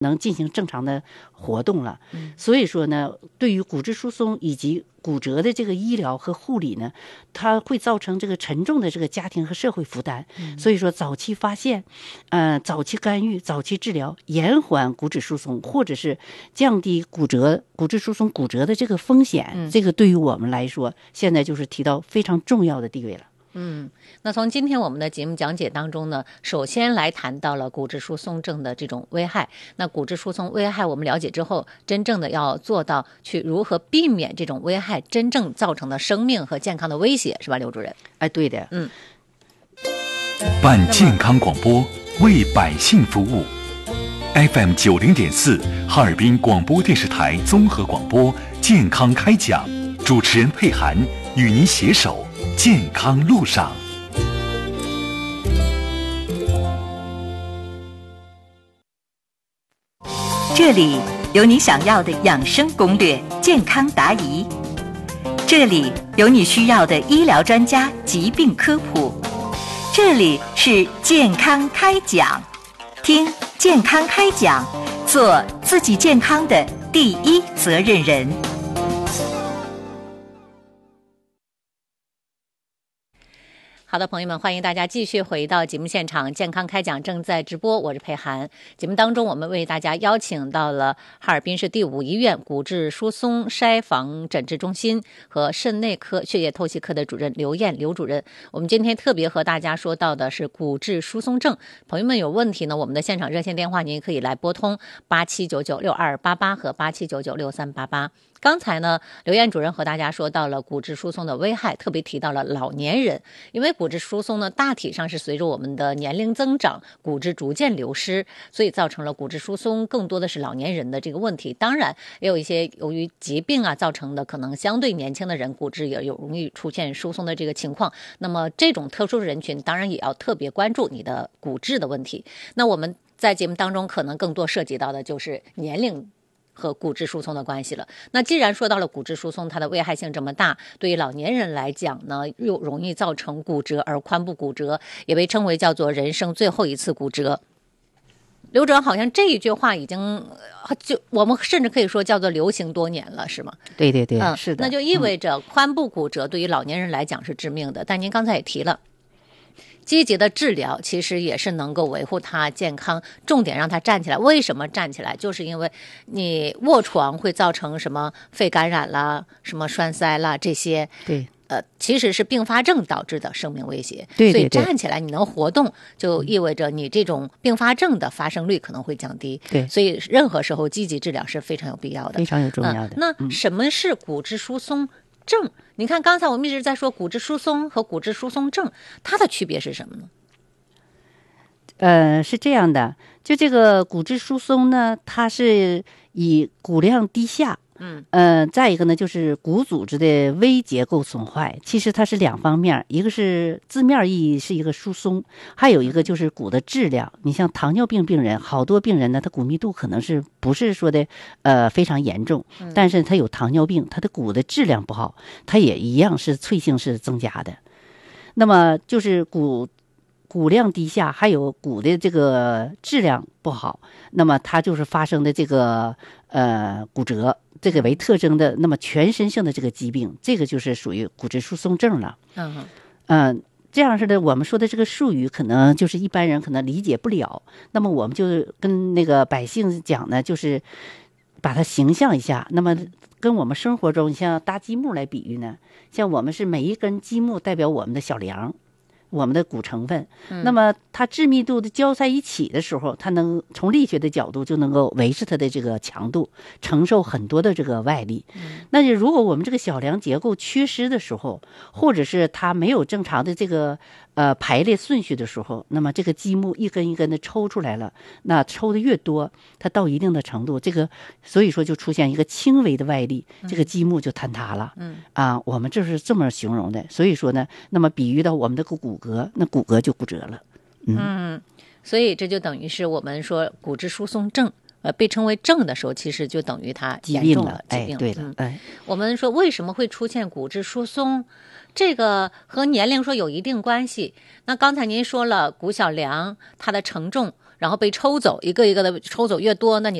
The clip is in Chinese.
能进行正常的活动了。所以说呢，对于骨质疏松以及骨折的这个医疗和护理呢，它会造成这个沉重的这个家庭和社会负担。所以说早期发现，早期干预、早期治疗，延缓骨质疏松，或者是降低骨质疏松骨折的这个风险，这个对于我们来说，现在就是提到非常重要的地位了。 那从今天我们的节目讲解当中呢，首先来谈到了骨质疏松症的这种危害。那骨质疏松危害我们了解之后，真正的要做到去如何避免这种危害真正造成的生命和健康的威胁，是吧，刘主任？ 哎，对的。 办健康广播，为百姓服务。FM 90.4，哈尔滨广播电视台综合广播健康开讲，主持人佩涵与您携手健康路上。 这里有你想要的养生攻略、健康答疑，这里有你需要的医疗专家疾病科普，这里是健康开讲。听健康开讲，做自己健康的第一责任人。 好的，朋友们，欢迎大家继续回到节目现场，健康开讲正在直播，我是佩涵。节目当中，我们为大家邀请到了哈尔滨市第5医院骨质疏松筛防诊治中心和肾内科血液透析科的主任刘艳刘主任。我们今天特别和大家说到的是骨质疏松症，朋友们有问题呢，我们的现场热线电话您可以来拨通87996288和87996388。刚才呢，刘艳主任和大家说到了骨质疏松的危害，特别提到了老年人，因为骨质疏松呢，大体上是随着我们的年龄增长，骨质逐渐流失，所以造成了骨质疏松更多的是老年人的这个问题。当然，也有一些由于疾病啊造成的，可能相对年轻的人骨质也有容易出现疏松的这个情况。那么这种特殊的人群，当然也要特别关注你的骨质的问题。那我们在节目当中可能更多涉及到的就是年龄和骨质疏松的关系了。那既然说到了骨质疏松，它的危害性这么大，对于老年人来讲呢，又容易造成骨折，而髋部骨折也被称为叫做人生最后一次骨折。刘主任，好像这一句话已经我们甚至可以说叫做流行多年了，是吗？ 对对对，是的。 那就意味着髋部骨折对于老年人来讲是致命的，但您刚才也提了，积极的治疗其实也是能够维护他健康，重点让他站起来。为什么站起来？就是因为你卧床会造成什么肺感染啦、什么栓塞啦这些， 对， 其实是并发症导致的生命威胁。 对， 所以站起来你能活动，就意味着你这种并发症的发生率可能会降低。 对， 所以任何时候积极治疗是非常有必要的， 非常有重要的。 那什么是骨质疏松症？你看刚才我们一直在说骨质疏松和骨质疏松症，它的区别是什么呢？ 是这样的，就这个骨质疏松呢，它是以骨量低下，再一个呢就是骨组织的微结构损坏，其实它是两方面，一个是字面意义是一个疏松，还有一个就是骨的质量。你像糖尿病病人，好多病人呢，他骨密度可能是不是说的非常严重，但是他有糖尿病，他的骨的质量不好，他也一样是脆性是增加的。那么就是骨量低下，还有骨的这个质量不好，那么它就是发生的这个骨折，这个为特征的，那么全身性的这个疾病，这个就是属于骨质疏松症了。这样式的，我们说的这个术语，可能就是一般人可能理解不了。那么我们就跟那个百姓讲呢，就是把它形象一下。那么跟我们生活中，像搭积木来比喻呢，像我们是每一根积木代表我们的小梁。我们的骨成分，那么它致密度的交在一起的时候，它能从力学的角度就能够维持它的这个强度，承受很多的这个外力。那就如果我们这个小梁结构缺失的时候，或者是它没有正常的这个排列顺序的时候，那么这个积木一根一根的抽出来了，那抽的越多，它到一定的程度，这个所以说就出现一个轻微的外力，这个积木就坍塌了。我们这是这么形容的。所以说呢，那么比喻到我们的骨骼，那骨骼就骨折了。 所以这就等于是我们说骨质疏松症。被称为症的时候，其实就等于它严重了疾病。 对了， 我们说为什么会出现骨质疏松，这个和年龄说有一定关系。那刚才您说了，骨小梁它的承重然后被抽走，一个一个的抽走越多，那你